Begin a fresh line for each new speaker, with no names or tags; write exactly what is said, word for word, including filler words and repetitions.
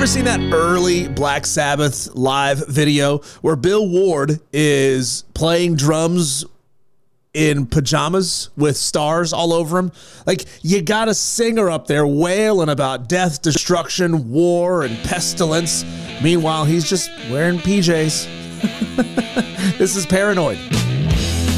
seen that early Black Sabbath live video where Bill Ward is playing drums in pajamas with stars all over him? Like, you got a singer up there wailing about death, destruction, war, and pestilence. Meanwhile, he's just wearing P Js. This is Paranoid.